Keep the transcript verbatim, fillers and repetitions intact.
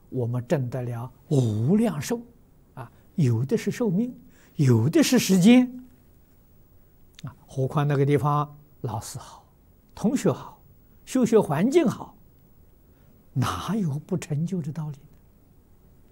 我们挣得了无量寿，啊，有的是寿命，有的是时间，啊，何况那个地方老师好，同学好，修学环境好，哪有不成就的道理呢？